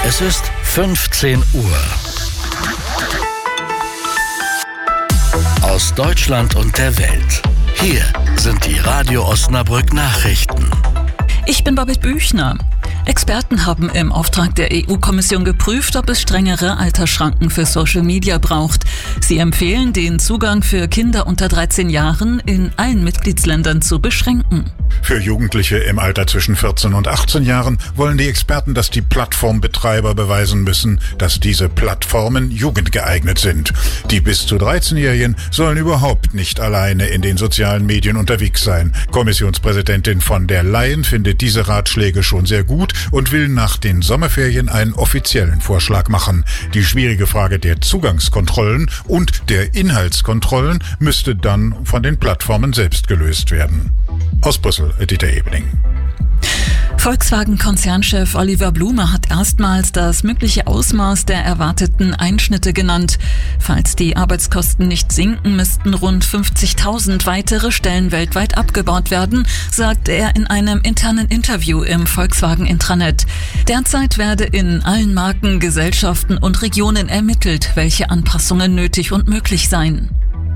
Es ist 15 Uhr. Aus Deutschland und der Welt. Hier sind die Radio Osnabrück Nachrichten. Ich bin Babette Büchner. Experten haben im Auftrag der EU-Kommission geprüft, ob es strengere Altersschranken für Social Media braucht. Sie empfehlen, den Zugang für Kinder unter 13 Jahren in allen Mitgliedsländern zu beschränken. Für Jugendliche im Alter zwischen 14 und 18 Jahren wollen die Experten, dass die Plattformbetreiber beweisen müssen, dass diese Plattformen jugendgeeignet sind. Die bis zu 13-Jährigen sollen überhaupt nicht alleine in den sozialen Medien unterwegs sein. Kommissionspräsidentin von der Leyen findet diese Ratschläge schon sehr gut und will nach den Sommerferien einen offiziellen Vorschlag machen. Die schwierige Frage der Zugangskontrollen und der Inhaltskontrollen müsste dann von den Plattformen selbst gelöst werden. Aus Brüssel, Dieter Ebeling. Volkswagen-Konzernchef Oliver Blume hat erstmals das mögliche Ausmaß der erwarteten Einschnitte genannt. Falls die Arbeitskosten nicht sinken, müssten rund 50.000 weitere Stellen weltweit abgebaut werden, sagte er in einem internen Interview im Volkswagen-Intranet. Derzeit werde in allen Marken, Gesellschaften und Regionen ermittelt, welche Anpassungen nötig und möglich seien.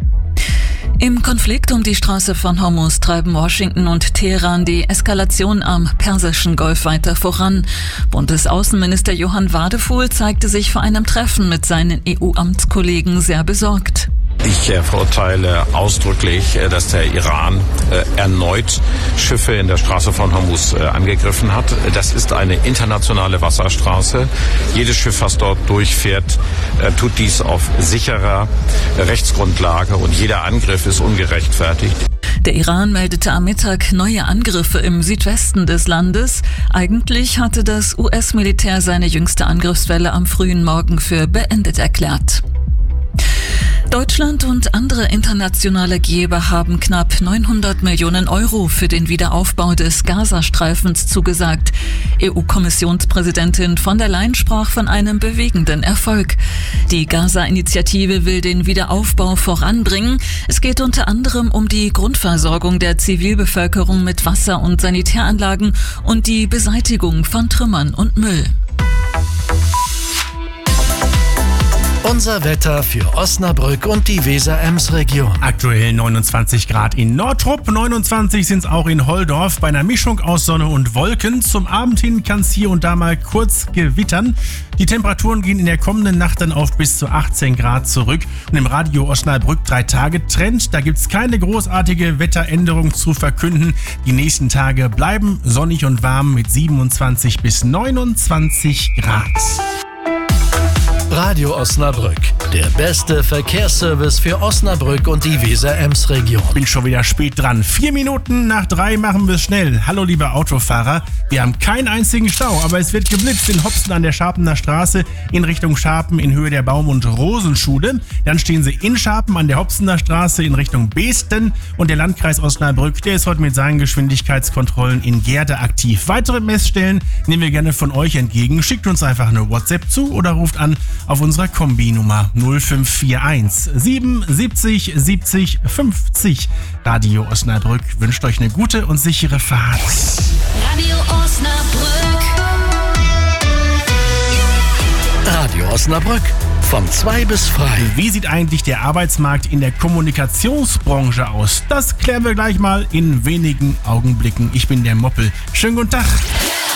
Im Konflikt um die Straße von Hormuz treiben Washington und Teheran die Eskalation am Persischen Golf weiter voran. Bundesaußenminister Johann Wadefuhl zeigte sich vor einem Treffen mit seinen EU-Amtskollegen sehr besorgt. Ich verurteile ausdrücklich, dass der Iran erneut Schiffe in der Straße von Hormuz angegriffen hat. Das ist eine internationale Wasserstraße. Jedes Schiff, was dort durchfährt, tut dies auf sicherer Rechtsgrundlage und jeder Angriff ist ungerechtfertigt. Der Iran meldete am Mittag neue Angriffe im Südwesten des Landes. Eigentlich hatte das US-Militär seine jüngste Angriffswelle am frühen Morgen für beendet erklärt. Deutschland und andere internationale Geber haben knapp 900 Millionen Euro für den Wiederaufbau des Gazastreifens zugesagt. EU-Kommissionspräsidentin von der Leyen sprach von einem bewegenden Erfolg. Die Gaza-Initiative will den Wiederaufbau voranbringen. Es geht unter anderem um die Grundversorgung der Zivilbevölkerung mit Wasser- und Sanitäranlagen und die Beseitigung von Trümmern und Müll. Unser Wetter für Osnabrück und die Weser-Ems-Region. Aktuell 29 Grad in Nordrup, 29 sind es auch in Holdorf. Bei einer Mischung aus Sonne und Wolken. Zum Abend hin kann es hier und da mal kurz gewittern. Die Temperaturen gehen in der kommenden Nacht dann auf bis zu 18 Grad zurück. Und im Radio Osnabrück 3-Tage-Trend, da gibt es keine großartige Wetteränderung zu verkünden. Die nächsten Tage bleiben sonnig und warm mit 27 bis 29 Grad. Radio Osnabrück, der beste Verkehrsservice für Osnabrück und die Weser-Ems-Region. Bin schon wieder spät dran. 4 Minuten nach 3 machen wir es schnell. Hallo liebe Autofahrer, wir haben keinen einzigen Stau, aber es wird geblitzt in Hopsen an der Scharpener Straße in Richtung Scharpen in Höhe der Baum- und Rosenschule. Dann stehen Sie in Scharpen an der Hopsener Straße in Richtung Beesten und der Landkreis Osnabrück, der ist heute mit seinen Geschwindigkeitskontrollen in Gerde aktiv. Weitere Messstellen nehmen wir gerne von euch entgegen. Schickt uns einfach eine WhatsApp zu oder ruft an auf unserer Kombi-Nummer 0541 77 70 50. Radio Osnabrück wünscht euch eine gute und sichere Fahrt. Radio Osnabrück. Radio Osnabrück von 2 bis frei. Wie sieht eigentlich der Arbeitsmarkt in der Kommunikationsbranche aus? Das klären wir gleich mal in wenigen Augenblicken. Ich bin der Moppel. Schönen guten Tag.